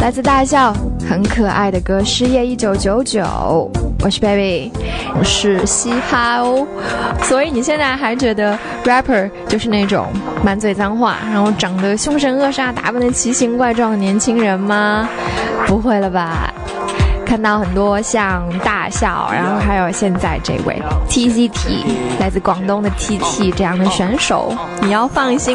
来自大笑很可爱的歌《失业1999》，我是 baby， 我是嘻哈哦。 所以你现在还觉得 rapper 就是那种满嘴脏话，然后长得凶神恶煞，打扮得奇形怪状的年轻人吗？不会了吧？看到很多像大笑，然后还有现在这位 TZT 来自广东的 TT 这样的选手，你要放心